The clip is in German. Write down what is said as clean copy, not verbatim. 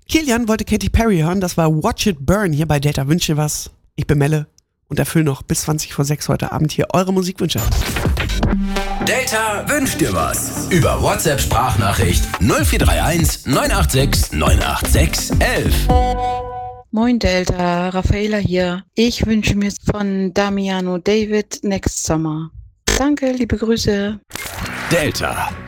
Kilian wollte Katy Perry hören, das war Watch It Burn hier bei Delta. Wünsche was. Ich bin Melle und erfülle noch bis 20 vor 6 heute Abend hier eure Musikwünsche. Delta wünscht dir was. Über WhatsApp-Sprachnachricht 0431 986 986 11. Moin Delta, Raffaela hier. Ich wünsche mir von Damiano David Next Summer. Danke, liebe Grüße. Delta.